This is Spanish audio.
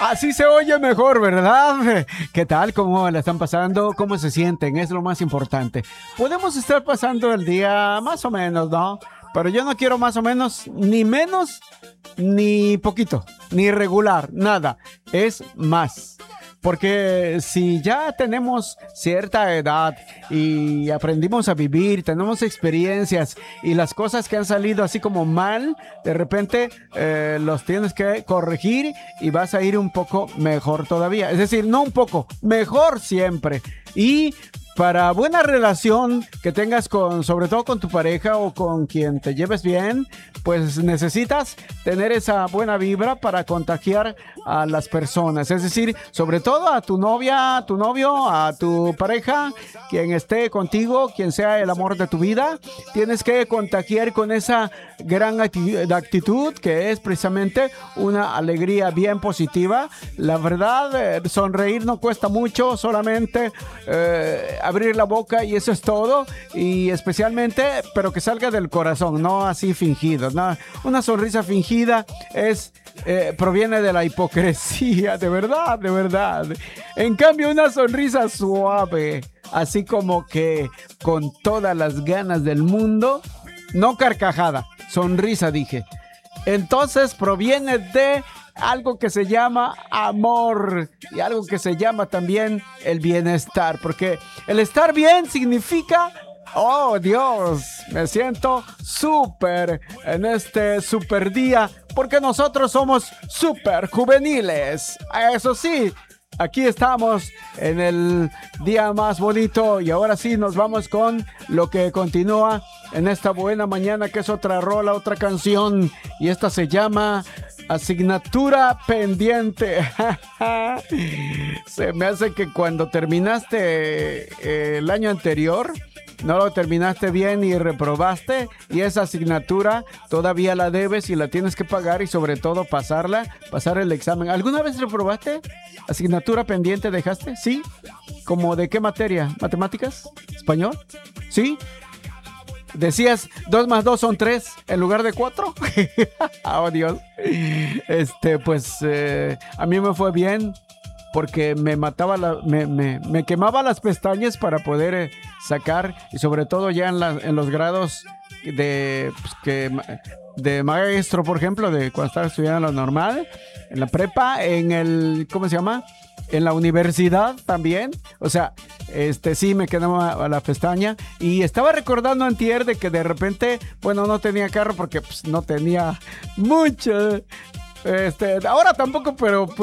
Así se oye mejor, ¿verdad? ¿Qué tal? ¿Cómo la están pasando? ¿Cómo se sienten? Es lo más importante. Podemos estar pasando el día más o menos, ¿no? Pero yo no quiero más o menos, ni poquito, ni regular, nada. Es más. Porque si ya tenemos cierta edad y aprendimos a vivir, tenemos experiencias y las cosas que han salido así como mal, de repente los tienes que corregir y vas a ir un poco mejor todavía. Es decir, no un poco, mejor siempre. Y para buena relación que tengas con, sobre todo con tu pareja o con quien te lleves bien, pues necesitas tener esa buena vibra para contagiar a las personas. Es decir, sobre todo a tu novia, a tu novio, a tu pareja, quien esté contigo, quien sea el amor de tu vida, tienes que contagiar con esa gran actitud que es precisamente una alegría bien positiva. La verdad, sonreír no cuesta mucho, solamente abrir la boca y eso es todo, y especialmente, pero que salga del corazón, no así fingido, ¿no? Una sonrisa fingida proviene de la hipocresía, de verdad, de verdad. En cambio, una sonrisa suave, así como que con todas las ganas del mundo, no carcajada, sonrisa dije. Entonces proviene de algo que se llama amor y algo que se llama también el bienestar, porque el estar bien significa, oh Dios, me siento súper en este súper día, porque nosotros somos súper juveniles. Eso sí, aquí estamos en el día más bonito y ahora sí nos vamos con lo que continúa en esta buena mañana, que es otra rola, otra canción, y esta se llama Asignatura Pendiente. Se me hace que cuando terminaste el año anterior no lo terminaste bien y reprobaste, y esa asignatura todavía la debes y la tienes que pagar, y sobre todo pasar el examen. ¿Alguna vez reprobaste? ¿Asignatura pendiente dejaste? ¿Sí? ¿Como de qué materia? ¿Matemáticas? ¿Español? ¿Sí? ¿Decías 2 más 2 son 3 en lugar de 4? Oh, Dios. Pues a mí me fue bien porque me mataba, me quemaba las pestañas para poder sacar, y sobre todo ya en los grados de maestro, por ejemplo, de cuando estaba estudiando lo normal, en la prepa, en el, ¿cómo se llama? En la universidad también. O sea, sí me quedaba la pestaña. Y estaba recordando antier de que de repente, bueno, no tenía carro porque pues no tenía mucho. Ahora tampoco, pero pues